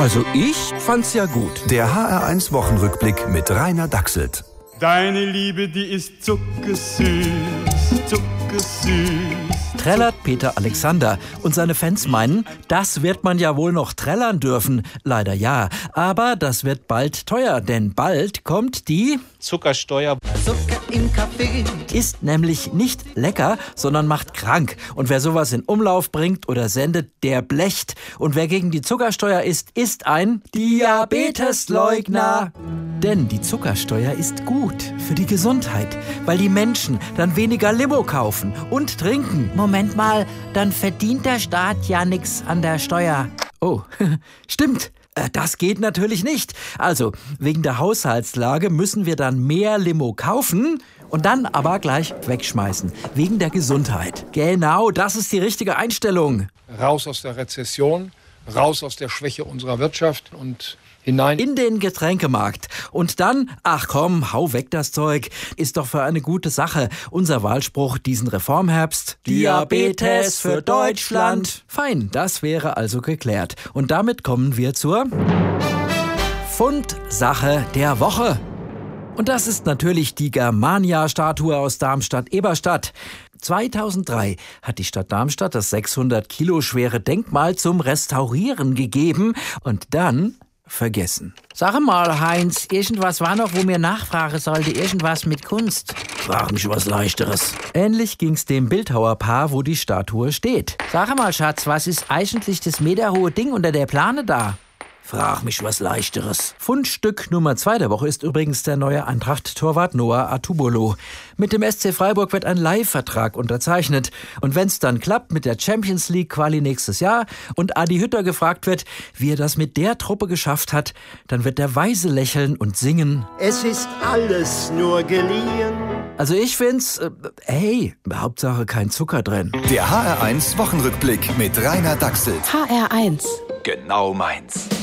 Also ich fand's ja gut. Der HR1 Wochenrückblick mit Rainer Dachselt. Deine Liebe, die ist zuckersüß, zuckersüß. Trällert Peter Alexander. Und seine Fans meinen, das wird man ja wohl noch trällern dürfen. Leider ja. Aber das wird bald teuer, denn bald kommt die Zuckersteuer. Zucker im Kaffee. Ist nämlich nicht lecker, sondern macht krank. Und wer sowas in Umlauf bringt oder sendet, der blecht. Und wer gegen die Zuckersteuer ist ein Diabetesleugner. Denn die Zuckersteuer ist gut für die Gesundheit, weil die Menschen dann weniger Limo kaufen und trinken. Moment mal, dann verdient der Staat ja nichts an der Steuer. Oh, stimmt. Das geht natürlich nicht. Also, wegen der Haushaltslage müssen wir dann mehr Limo kaufen und dann aber gleich wegschmeißen. Wegen der Gesundheit. Genau, das ist die richtige Einstellung. Raus aus der Rezession, raus aus der Schwäche unserer Wirtschaft und hinein in den Getränkemarkt. Und dann, ach komm, hau weg das Zeug. Ist doch für eine gute Sache. Unser Wahlspruch diesen Reformherbst: Diabetes für Deutschland. Fein, das wäre also geklärt. Und damit kommen wir zur Fundsache der Woche. Und das ist natürlich die Germania-Statue aus Darmstadt-Eberstadt. 2003 hat die Stadt Darmstadt das 600 Kilo schwere Denkmal zum Restaurieren gegeben und dann vergessen. Sag mal, Heinz, irgendwas war noch, wo mir nachfragen sollte, irgendwas mit Kunst. Frag mich was Leichteres. Ähnlich ging's dem Bildhauerpaar, wo die Statue steht. Sag mal, Schatz, was ist eigentlich das meterhohe Ding unter der Plane da? Frag mich was Leichteres. Fundstück Nummer 2 der Woche ist übrigens der neue Eintracht-Torwart Noah Atubolo. Mit dem SC Freiburg wird ein Leihvertrag unterzeichnet. Und wenn's dann klappt mit der Champions League-Quali nächstes Jahr und Adi Hütter gefragt wird, wie er das mit der Truppe geschafft hat, dann wird der weise lächeln und singen. Es ist alles nur geliehen. Also ich find's, Hauptsache kein Zucker drin. Der HR1 Wochenrückblick mit Rainer Dachselt. HR1. Genau meins.